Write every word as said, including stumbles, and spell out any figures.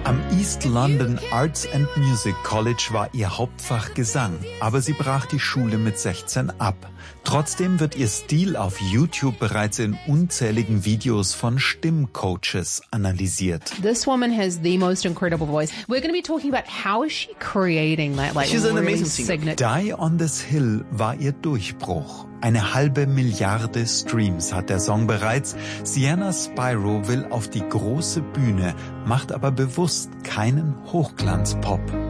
Am East London Arts and Music College war ihr Hauptfach Gesang, aber sie brach die Schule mit sechzehn ab. Trotzdem wird ihr Stil auf YouTube bereits in unzähligen Videos von Stimmcoaches analysiert. This woman has the most incredible voice. We're going to be talking about how is she creating that like She's an really amazing singer. signature. Die on this Hill war ihr Durchbruch. Eine halbe Milliarde Streams hat der Song bereits. Sienna Spyro will auf die große Bühne, macht aber bewusst keinen Hochglanzpop.